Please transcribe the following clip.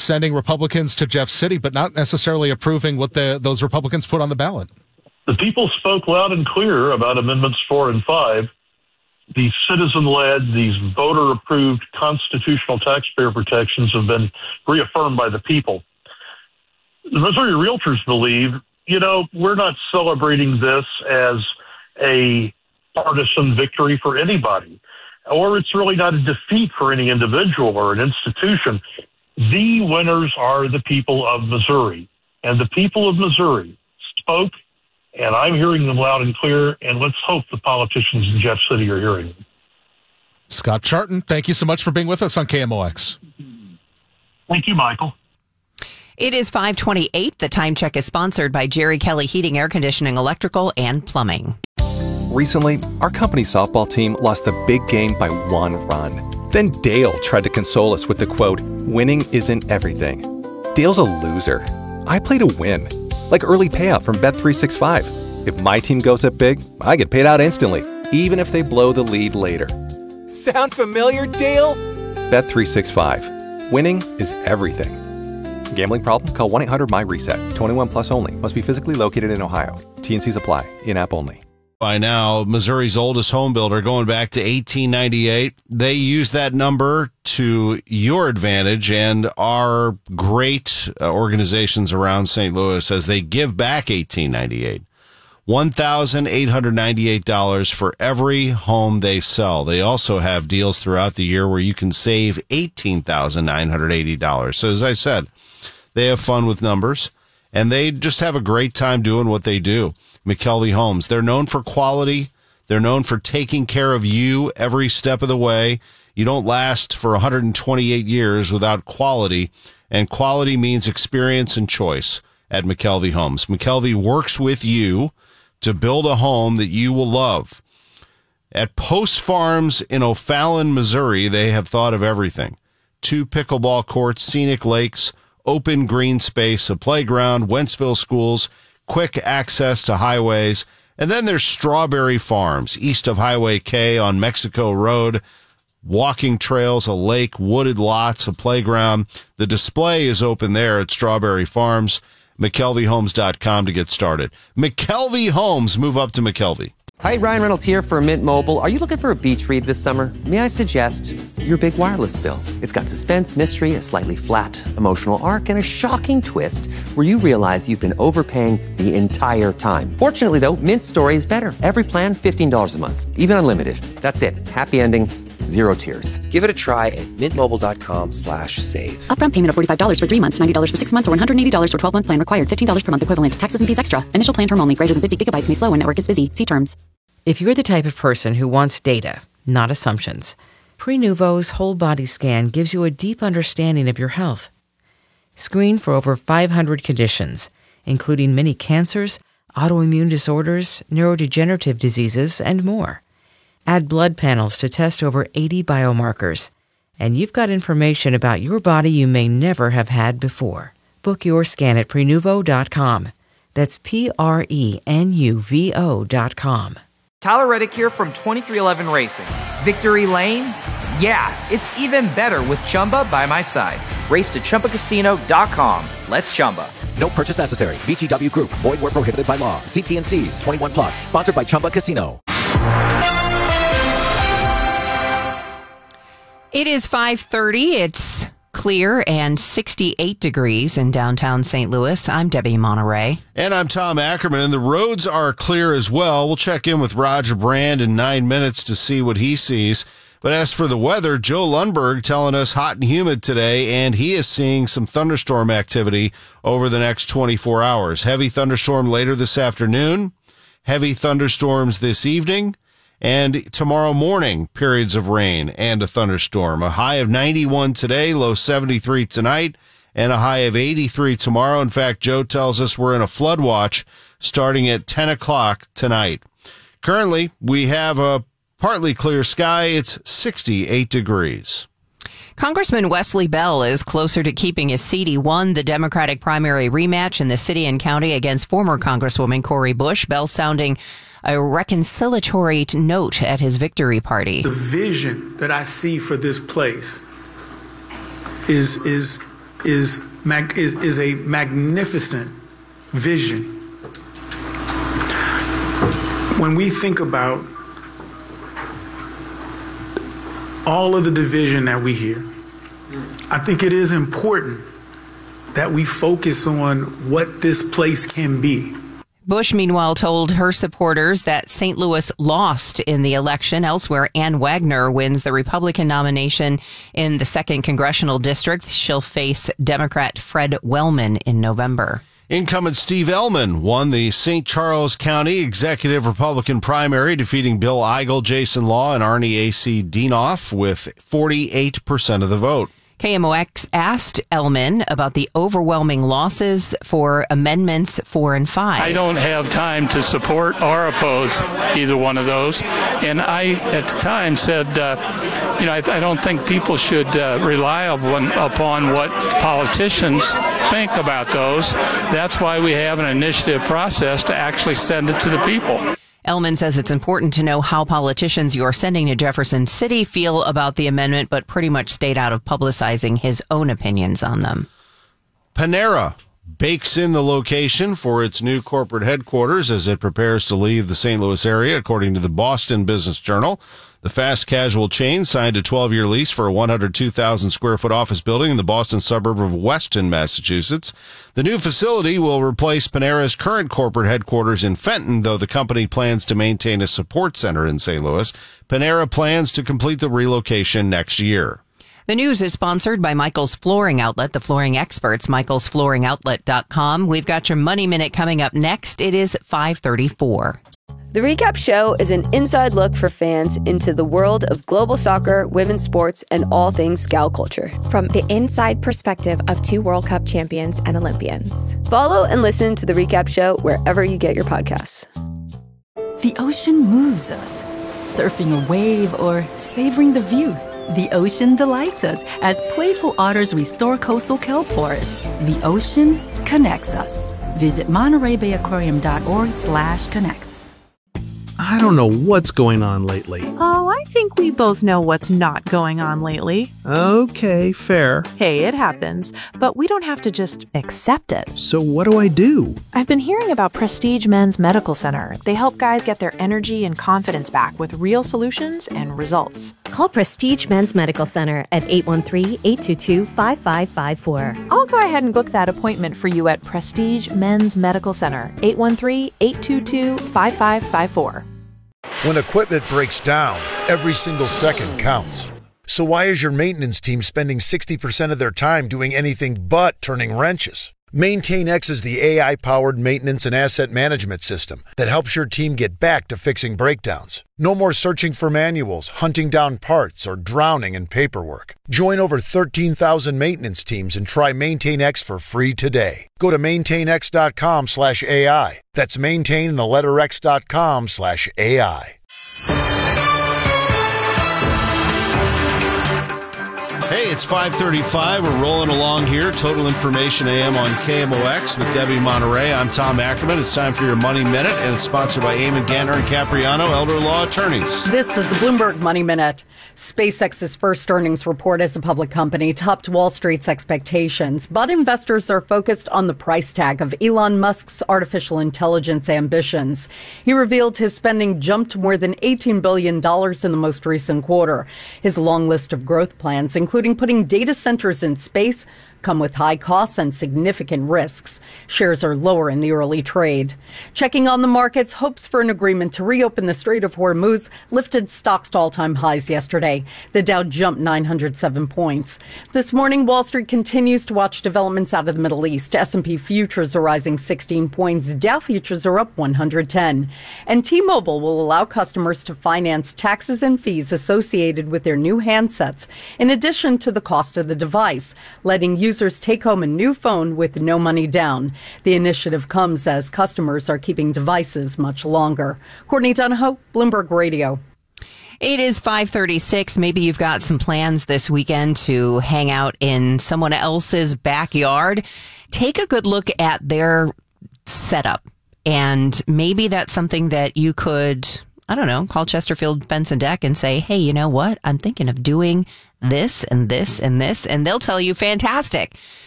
sending Republicans to Jeff City, but not necessarily approving what those Republicans put on the ballot. The people spoke loud and clear about Amendments 4 and 5. These citizen-led, these voter-approved constitutional taxpayer protections have been reaffirmed by the people. The Missouri Realtors believe, we're not celebrating this as a partisan victory for anybody, or it's really not a defeat for any individual or an institution. The winners are the people of Missouri, and the people of Missouri spoke, and I'm hearing them loud and clear, and let's hope the politicians in Jeff City are hearing them. Scott Charton, thank you so much for being with us on KMOX. Thank you, Michael. It is 5:28. The Time Check is sponsored by Jerry Kelly Heating, Air Conditioning, Electrical, and Plumbing. Recently, our company's softball team lost a big game by 1 run. Then Dale tried to console us with the quote, "Winning isn't everything." Dale's a loser. I play to win. Like early payout from Bet365. If my team goes up big, I get paid out instantly, even if they blow the lead later. Sound familiar, Dale? Bet365. Winning is everything. Gambling problem? Call 1-800-MY-RESET. 21 plus only. Must be physically located in Ohio. T&Cs apply. In-app only. By now, Missouri's oldest home builder, going back to 1898. They use that number to your advantage and our great organizations around St. Louis as they give back 1898. $1,898 for every home they sell. They also have deals throughout the year where you can save $18,980. So as I said, they have fun with numbers, and they just have a great time doing what they do. McKelvey Homes. They're known for quality. They're known for taking care of you every step of the way. You don't last for 128 years without quality, and quality means experience and choice at McKelvey Homes. McKelvey works with you to build a home that you will love. At Post Farms in O'Fallon, Missouri, they have thought of everything. 2 pickleball courts, scenic lakes, open green space, a playground, Wentzville schools, quick access to highways. And then there's Strawberry Farms, east of Highway K on Mexico Road. Walking trails, a lake, wooded lots, a playground. The display is open there at Strawberry Farms. McKelveyHomes.com to get started. McKelvey Homes, move up to McKelvey. Hi, Ryan Reynolds here for Mint Mobile. Are you looking for a beach read this summer? May I suggest your big wireless bill? It's got suspense, mystery, a slightly flat, emotional arc, and a shocking twist where you realize you've been overpaying the entire time. Fortunately, though, Mint's story is better. Every plan, $15 a month, even unlimited. That's it. Happy ending. Zero tears. Give it a try at mintmobile.com/save. Upfront payment of $45 for 3 months, $90 for 6 months, or $180 for 12-month plan required. $15 per month equivalent. Taxes and fees extra. Initial plan term only. Greater than 50 gigabytes may slow when network is busy. See terms. If you're the type of person who wants data, not assumptions, Prenuvo's whole body scan gives you a deep understanding of your health. Screen for over 500 conditions, including many cancers, autoimmune disorders, neurodegenerative diseases, and more. Add blood panels to test over 80 biomarkers, and you've got information about your body you may never have had before. Book your scan at Prenuvo.com. That's Prenuvo.com. Tyler Reddick here from 2311 Racing. Victory Lane? Yeah, it's even better with Chumba by my side. Race to ChumbaCasino.com. Let's Chumba. No purchase necessary. VGW Group. Void where prohibited by law. See T&Cs. 21 plus. Sponsored by Chumba Casino. It is 5:30. It's clear and 68 degrees in downtown St. Louis. I'm Debbie Monterey. And I'm Tom Ackerman. The roads are clear as well. We'll check in with Roger Brand in 9 minutes to see what he sees. But as for the weather, Joe Lundberg telling us hot and humid today, and he is seeing some thunderstorm activity over the next 24 hours. Heavy thunderstorm later this afternoon, heavy thunderstorms this evening, and tomorrow morning, periods of rain and a thunderstorm. A high of 91 today, low 73 tonight, and a high of 83 tomorrow. In fact, Joe tells us we're in a flood watch starting at 10 o'clock tonight. Currently, we have a partly clear sky. It's 68 degrees. Congressman Wesley Bell is closer to keeping his seat. He won the Democratic primary rematch in the city and county against former Congresswoman Cori Bush. Bell sounding a reconciliatory note at his victory party. The vision that I see for this place is is a magnificent vision. When we think about all of the division that we hear, I think it is important that we focus on what this place can be. Bush, meanwhile, told her supporters that St. Louis lost in the election. Elsewhere, Ann Wagner wins the Republican nomination in the 2nd Congressional District. She'll face Democrat Fred Wellman in November. Incumbent Steve Ellman won the St. Charles County Executive Republican primary, defeating Bill Eigel, Jason Law, and Arnie A.C. Dienoff with 48% of the vote. KMOX asked Ellman about the overwhelming losses for Amendments 4 and 5. I don't have time to support or oppose either one of those. And I, at the time, said, I don't think people should rely upon what politicians think about those. That's why we have an initiative process to actually send it to the people. Ellman says it's important to know how politicians you're sending to Jefferson City feel about the amendment, but pretty much stayed out of publicizing his own opinions on them. Panera bakes in the location for its new corporate headquarters as it prepares to leave the St. Louis area, according to the Boston Business Journal. The fast casual chain signed a 12-year lease for a 102,000 square foot office building in the Boston suburb of Weston, Massachusetts. The new facility will replace Panera's current corporate headquarters in Fenton, though the company plans to maintain a support center in St. Louis. Panera plans to complete the relocation next year. The news is sponsored by Michael's Flooring Outlet, the flooring experts, michaelsflooringoutlet.com. We've got your Money Minute coming up next. It is 5:34. The Recap Show is an inside look for fans into the world of global soccer, women's sports, and all things gal culture. From the inside perspective of 2 World Cup champions and Olympians. Follow and listen to The Recap Show wherever you get your podcasts. The ocean moves us, surfing a wave or savoring the view. The ocean delights us as playful otters restore coastal kelp forests. The ocean connects us. Visit MontereyBayAquarium.org/connects. I don't know what's going on lately. Oh, I think we both know what's not going on lately. Okay, fair. Hey, it happens, but we don't have to just accept it. So what do I do? I've been hearing about Prestige Men's Medical Center. They help guys get their energy and confidence back with real solutions and results. Call Prestige Men's Medical Center at 813-822-5554. I'll go ahead and book that appointment for you at Prestige Men's Medical Center, 813-822-5554. When equipment breaks down, every single second counts. So why is your maintenance team spending 60% of their time doing anything but turning wrenches? MaintainX is the AI-powered maintenance and asset management system that helps your team get back to fixing breakdowns. No more searching for manuals, hunting down parts, or drowning in paperwork. Join over 13,000 maintenance teams and try MaintainX for free today. Go to maintainx.com/AI. That's maintain and the letter x.com/AI. Hey, it's 5:35. We're rolling along here. Total Information AM on KMOX with Debbie Monterey. I'm Tom Ackerman. It's time for your Money Minute, and it's sponsored by Eamon Gantner and Capriano, Elder Law Attorneys. This is the Bloomberg Money Minute. SpaceX's first earnings report as a public company topped Wall Street's expectations, but investors are focused on the price tag of Elon Musk's artificial intelligence ambitions. He revealed his spending jumped more than $18 billion in the most recent quarter. His long list of growth plans, including putting data centers in space, come with high costs and significant risks. Shares are lower in the early trade. Checking on the markets, hopes for an agreement to reopen the Strait of Hormuz lifted stocks to all-time highs yesterday. The Dow jumped 907 points. This morning, Wall Street continues to watch developments out of the Middle East. S&P futures are rising 16 points. Dow futures are up 110. And T-Mobile will allow customers to finance taxes and fees associated with their new handsets, in addition to the cost of the device, letting users take home a new phone with no money down. The initiative comes as customers are keeping devices much longer. Courtney Donahoe, Bloomberg Radio. It is 5:36. Maybe you've got some plans this weekend to hang out in someone else's backyard. Take a good look at their setup, and maybe that's something that you could, I don't know, call Chesterfield Fence and Deck and say, hey, you know what? I'm thinking of doing this and this and this. And they'll tell you, fantastic.